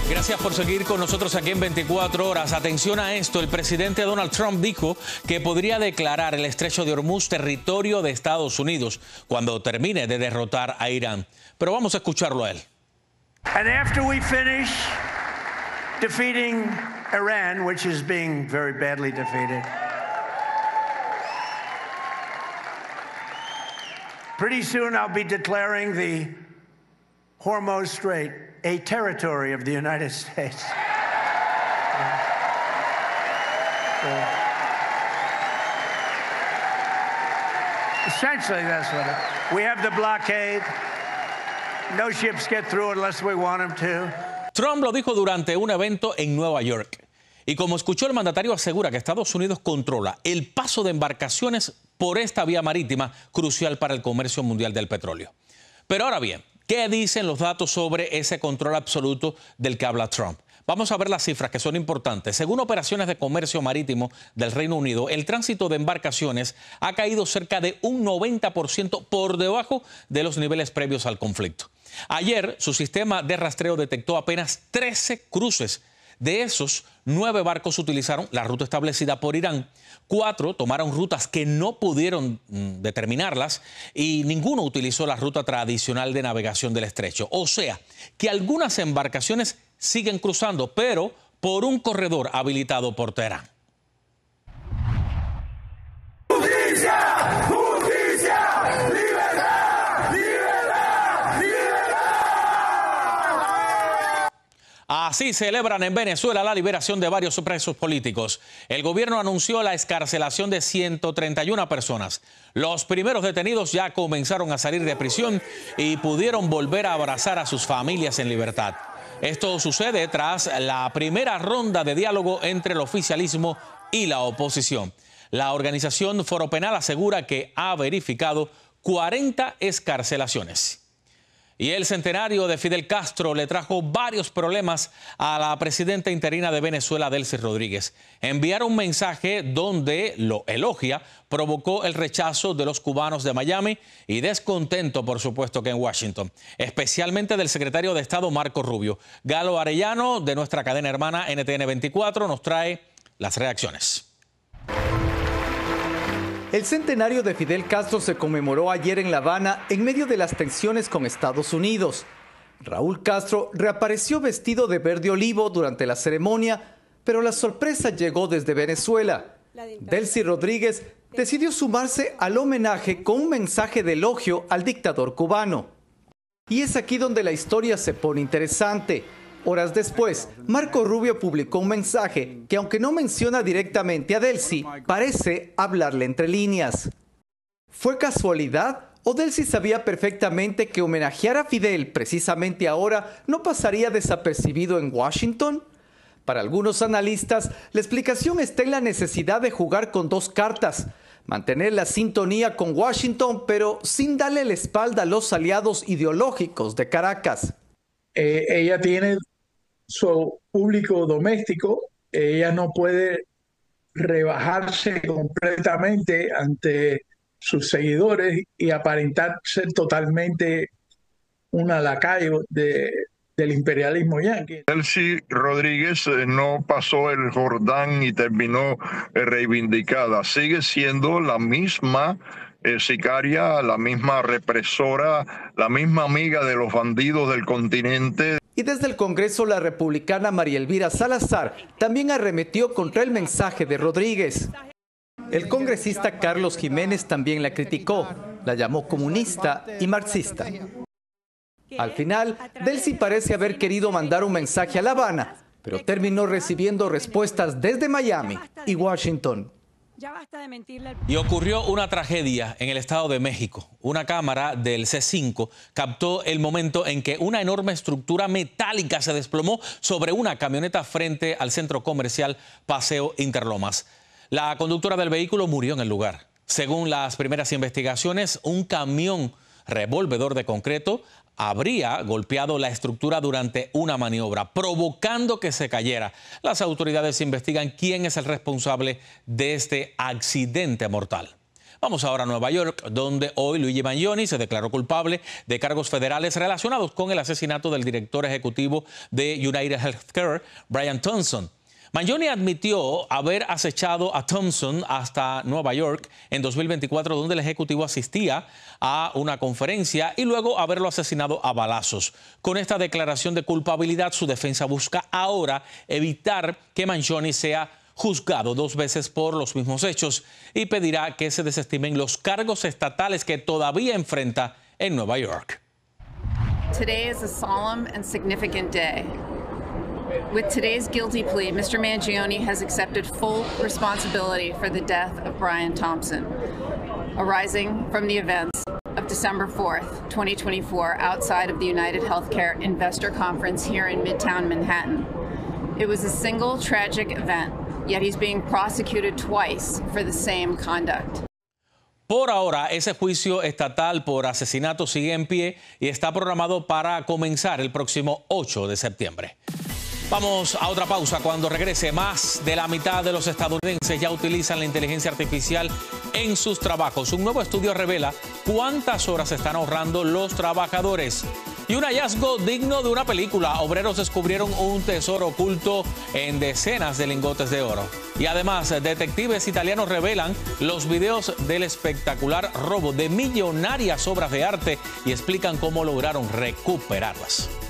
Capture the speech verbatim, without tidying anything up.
Gracias por seguir con nosotros aquí en veinticuatro horas. Atención a esto, el presidente Donald Trump dijo que podría declarar el estrecho de Hormuz territorio de Estados Unidos cuando termine de derrotar a Irán. Pero vamos a escucharlo a él. And after we finish defeating Iran, which is being very badly defeated, pretty soon I'll be declaring the Hormuz Strait a territory of the United States. Yeah. Yeah. Essentially, that's what it is. We have the blockade. No ships get through unless we want them to. Trump lo dijo durante un evento en Nueva York. Y como escuchó, el mandatario asegura que Estados Unidos controla el paso de embarcaciones por esta vía marítima crucial para el comercio mundial del petróleo. Pero ahora bien, ¿qué dicen los datos sobre ese control absoluto del que habla Trump? Vamos a ver las cifras que son importantes. Según operaciones de comercio marítimo del Reino Unido, el tránsito de embarcaciones ha caído cerca de un noventa por ciento por debajo de los niveles previos al conflicto. Ayer, su sistema de rastreo detectó apenas trece cruces. De esos, nueve barcos utilizaron la ruta establecida por Irán, cuatro tomaron rutas que no pudieron mm, determinarlas y ninguno utilizó la ruta tradicional de navegación del estrecho. O sea, que algunas embarcaciones siguen cruzando, pero por un corredor habilitado por Teherán. ¡Justicia! ¡Justicia! ¡Libertad! ¡Libertad! ¡Libertad! Así celebran en Venezuela la liberación de varios presos políticos. El gobierno anunció la excarcelación de ciento treinta y una personas. Los primeros detenidos ya comenzaron a salir de prisión y pudieron volver a abrazar a sus familias en libertad. Esto sucede tras la primera ronda de diálogo entre el oficialismo y la oposición. La organización Foro Penal asegura que ha verificado cuarenta excarcelaciones. Y el centenario de Fidel Castro le trajo varios problemas a la presidenta interina de Venezuela, Delcy Rodríguez. Enviar un mensaje donde lo elogia provocó el rechazo de los cubanos de Miami y descontento, por supuesto, que en Washington, especialmente del secretario de Estado Marco Rubio. Galo Arellano, de nuestra cadena hermana N T N veinticuatro, nos trae las reacciones. El centenario de Fidel Castro se conmemoró ayer en La Habana en medio de las tensiones con Estados Unidos. Raúl Castro reapareció vestido de verde olivo durante la ceremonia, pero la sorpresa llegó desde Venezuela. Delcy Rodríguez decidió sumarse al homenaje con un mensaje de elogio al dictador cubano. Y es aquí donde la historia se pone interesante. Horas después, Marco Rubio publicó un mensaje que, aunque no menciona directamente a Delcy, parece hablarle entre líneas. ¿Fue casualidad o Delcy sabía perfectamente que homenajear a Fidel precisamente ahora no pasaría desapercibido en Washington? Para algunos analistas, la explicación está en la necesidad de jugar con dos cartas. Mantener la sintonía con Washington, pero sin darle la espalda a los aliados ideológicos de Caracas. Eh, ella tiene su público doméstico, ella no puede rebajarse completamente ante sus seguidores y aparentar ser totalmente una lacayo de, del imperialismo yanqui. Delcy Rodríguez eh, no pasó el Jordán y terminó eh, reivindicada, sigue siendo la misma Eh, sicaria, la misma represora, la misma amiga de los bandidos del continente. Y desde el Congreso, la republicana María Elvira Salazar también arremetió contra el mensaje de Rodríguez. El congresista Carlos Jiménez también la criticó, la llamó comunista y marxista. Al final, Delcy parece haber querido mandar un mensaje a La Habana, pero terminó recibiendo respuestas desde Miami y Washington. Ya basta de mentirle. Y ocurrió una tragedia en el Estado de México. Una cámara del C cinco captó el momento en que una enorme estructura metálica se desplomó sobre una camioneta frente al centro comercial Paseo Interlomas. La conductora del vehículo murió en el lugar. Según las primeras investigaciones, un camión revolvedor de concreto habría golpeado la estructura durante una maniobra, provocando que se cayera. Las autoridades investigan quién es el responsable de este accidente mortal. Vamos ahora a Nueva York, donde hoy Luigi Mangione se declaró culpable de cargos federales relacionados con el asesinato del director ejecutivo de United Healthcare, Brian Thompson. Mangione admitió haber acechado a Thompson hasta Nueva York en dos mil veinticuatro, donde el ejecutivo asistía a una conferencia, y luego haberlo asesinado a balazos. Con esta declaración de culpabilidad, su defensa busca ahora evitar que Mangione sea juzgado dos veces por los mismos hechos y pedirá que se desestimen los cargos estatales que todavía enfrenta en Nueva York. Today is a solemn and significant day. With today's guilty plea, Mister Mangione has accepted full responsibility for the death of Brian Thompson, arising from the events of December fourth, twenty twenty-four, outside of the United Healthcare Investor Conference here in Midtown Manhattan. It was a single tragic event, yet he's being prosecuted twice for the same conduct. Por ahora, ese juicio estatal por asesinato sigue en pie y está programado para comenzar el próximo ocho de septiembre. Vamos a otra pausa. Cuando regrese, más de la mitad de los estadounidenses ya utilizan la inteligencia artificial en sus trabajos. Un nuevo estudio revela cuántas horas están ahorrando los trabajadores. Y un hallazgo digno de una película. Obreros descubrieron un tesoro oculto en decenas de lingotes de oro. Y además, detectives italianos revelan los videos del espectacular robo de millonarias obras de arte y explican cómo lograron recuperarlas.